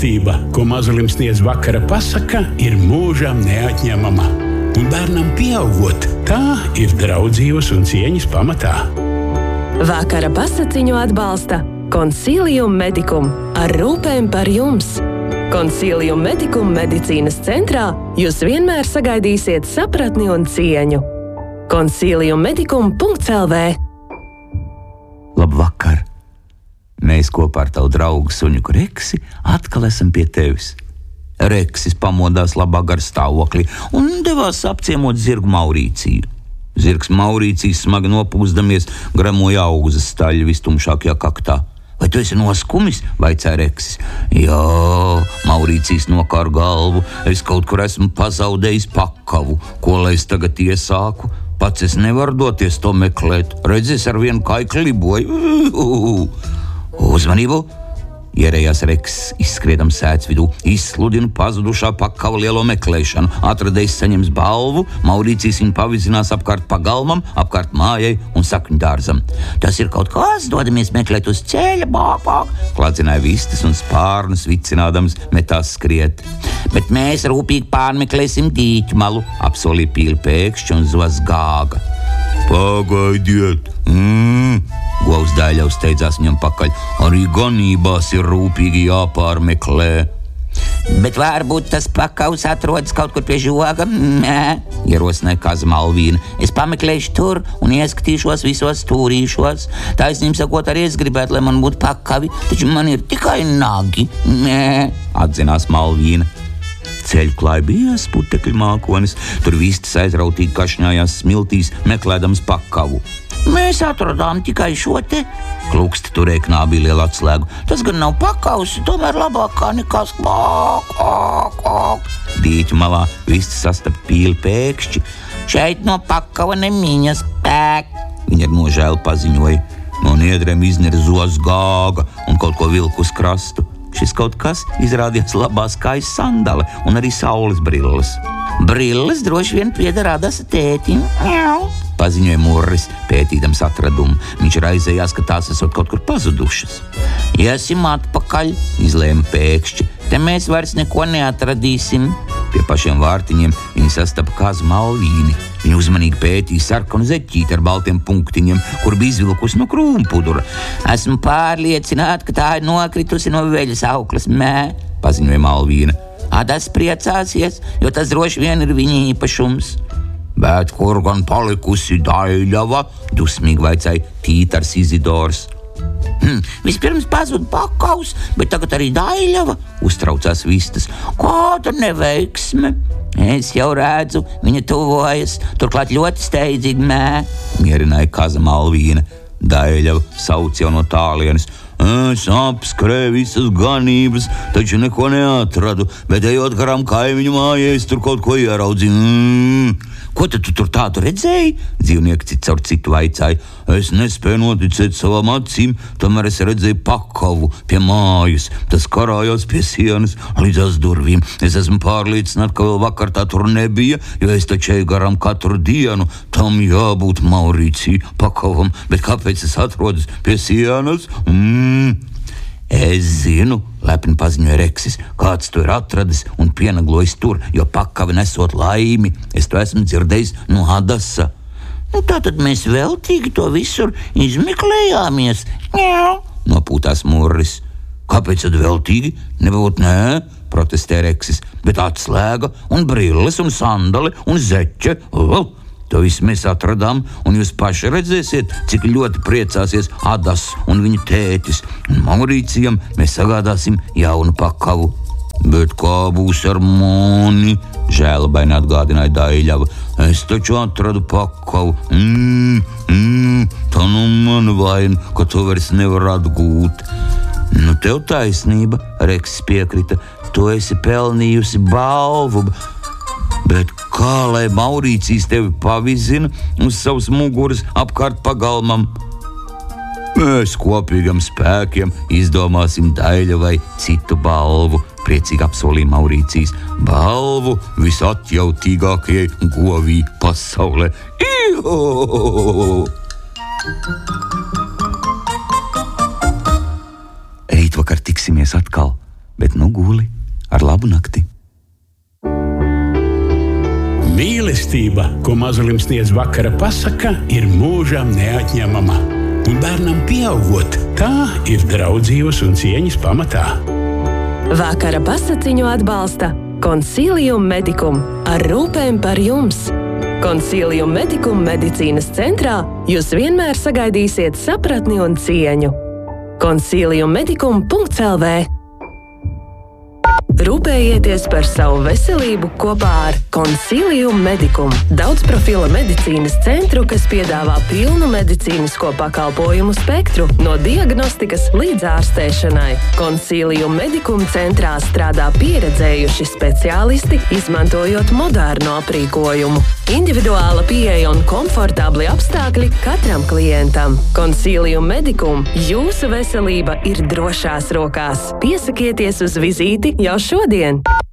Mīlestība, ko mazulim sniedz vakara pasaka, ir mūžam neatņemama. Un bērnam pieaugot, tā ir draudzības un cieņas pamatā. Vakara pasakiņu atbalsta Consilium Medicum ar rūpēm par jums. Consilium Medicum medicīnas centrā jūs vienmēr sagaidīsiet sapratni un cieņu. Consiliummedicum.lv. Labvakar! Mēs kopā ar tavu draugu suņuku Reksi atkal esam pie tevis. Reksis pamodās labā gar stāvoklī un devās apciemot zirgu Maurīciju. Zirgs Maurīcijas smagi nopūsdamies gramoja augzas staļi vistumšākajā kaktā. Vai tu esi noskumis? Vaicāja Reksis. Jā, Maurīcijas nokār galvu. Es kaut kur esmu pazaudējis pakavu. Ko lai es tagad iesāku? Pats es nevaru doties to meklēt. Redzēs ar vienu kaikli liboju. Uzmanību! Ierējās Reksis, izskriedam sēdz vidū, izsludina pazudušā pakava lielo meklēšanu. Atradējis saņems balvu, Maurīcijas viņu pavizinās apkārt pagalmam, apkārt mājai un sakņu dārzam. Tas ir kaut kas, dodamies meklēt uz ceļa, bāk. Kladzināja vistas un spārnus vicinādams metās skriet. Bet mēs rūpīgi pārmeklēsim dīķu malu, apsolīja pīli pēkšķi un zos gāga. Pagaidiet! Govs Daļavs steidzās viņam pakaļ. Arī ganībās ir rūpīgi jāpārmeklē. Bet varbūt tas pakavs atrodas kaut kur pie žoga? Nē, ierosināja Kaza Malvīna. Es pameklēšu tur un ieskatīšos visos stūrīšos. Taisnība sakot, arī es gribētu, lai man būtu pakavi, taču man ir tikai nagi. Nē, atzinās Malvīna. Ceļu klāja bijās putekļu mākonis. Tur vistas aizrautīgi kašņājās smiltīs, meklēdams pakavu. Mēs atradām tikai šo te, kluksti turēja knābī lielu atslēgu. Tas gan nav pakavs, tomēr labāk kā nekas. Dīķu malā vistas sastap pīli pēkšķi. Šeit no pakava nemiņas pēk. Viņa ar nožēlu paziņoja. No niedrēm iznira zos gāga un kaut ko vilku uz krastu. Šis kaut kas izrādījās labās kājas sandale un arī saules brilles. Brilles droši vien pieder Adasa tētim. Paziņoja Murris, pētīdams atradumu. Viņš raizējās, ka tās esot kaut kur pazudušas. Iesim atpakaļ, izlēma pēkšķi. Te mēs vairs neko neatradīsim. Pie pašiem vārtiņiem viņi sastapa Kazu Malvīni. Viņa uzmanīgi pētīja sarkanu zeķīti ar baltiem punktiņiem, kur bija izvilkusi no krūmpudura. Esmu pārliecināta, ka tā ir nokritusi no veļas auklas. Mē, paziņoja Malvīna. Adas priecāsies, jo tas droši vien ir viņa īpašums. Bet kur gan palikusi Daļava? Dusmīgi vaicāja Tītars Izidors. Vispirms pazuda pakavs, bet tagad arī Daļava, uztraucās vistas. Kāda neveiksme? Es jau redzu, viņa tuvojas, turklāt ļoti steidzīgi mierināja Kaza Malvīna. Daļava sauc jau no tālienes. Es apskrēju visas ganības, taču neko neatradu, bet ejot garām kaimiņu mājai, es tur kaut ko ieraudzīju. Ko tad tu tur tādu redzēji? Dzīvnieki cits caur citu vaicāja. Es nespēju noticēt savām acīm, tomēr es redzēju pakavu pie mājas. Tas karājās pie sienas līdz durvīm. Es esmu pārliecināta, ka vēl vakar tā tur nebija, jo es taču eju garām katru dienu. Tam jābūt Maurīcija pakavam, bet kāpēc es atrodas pie sienas? Es zinu, lepni paziņoja Reksis, kāds to ir atradis un pienaglojis tur, jo pakavi nesot laimi. Es to esmu dzirdējis no Adasa. Tātad mēs veltīgi to visur izmeklējāmies. Nopūtās Murris. Kāpēc tad veltīgi? Nebūt nē, protestē Reksis, bet atslēga un brilles un sandali un zeķe. To visu mēs atradām, un jūs paši redzēsiet, cik ļoti priecāsies Adas un viņa tētis. Un Maurīcijam mēs sagādāsim jaunu pakavu. Bet kā būs ar mani? Žēlabaini atgādināja Daļava. Es taču atradu pakavu. Tā nu man vaina, ka to vairs nevar atgūt. Tev taisnība, Reksis piekrita. Tu esi pelnījusi balvu. Bet kā lai Maurīcijas tevi pavizina uz savas muguras apkārt pagalmam? Mēs kopīgam spēkiem izdomāsim Daļavai citu balvu, priecīgi apsolīja Maurīcijas. Balvu visatjautīgākajai govī pasaulē. Rītvakar tiksimies atkal, bet nu guli ar labu nakti. Mīlestība, ko mazulim sniedz vakara pasaka, ir mūžam neatņemama. Un bērnam pieaugot, tā ir draudzības un cieņas pamatā. Vakara pasakiņu atbalsta Consilium Medicum ar rūpēm par jums. Consilium Medicum medicīnas centrā jūs vienmēr sagaidīsiet sapratni un cieņu. Consiliummedicum.lv Rūpējieties par savu veselību kopā ar Consilium Medicum, daudzprofila medicīnas centru, kas piedāvā pilnu medicīnisko pakalpojumu spektru no diagnostikas līdz ārstēšanai. Consilium Medicum centrā strādā pieredzējuši speciālisti, izmantojot modernu aprīkojumu. Individuāla pieeja un komfortabli apstākļi katram klientam. Consilium Medicum, jūsu veselība ir drošās rokās. Piesakieties uz vizīti jau šodien!